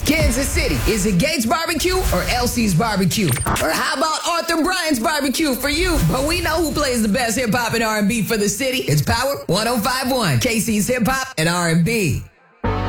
Kansas City, is it Gates Barbecue or Elsie's Barbecue? Or how about Arthur Bryant's Barbecue for you? But we know who plays the best hip-hop and R&B for the city. It's Power 105.1, KC's Hip Hop and R&B.